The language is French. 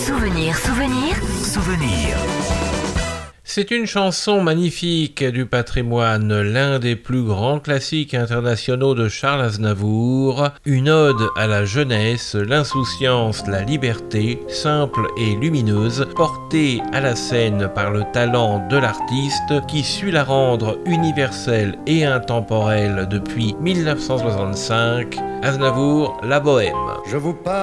Souvenir. C'est une chanson magnifique du patrimoine, l'un des plus grands classiques internationaux de Charles Aznavour, une ode à la jeunesse, l'insouciance, la liberté, simple et lumineuse, portée à la scène par le talent de l'artiste qui sut la rendre universelle et intemporelle depuis 1965, Aznavour, La Bohème. Je vous parle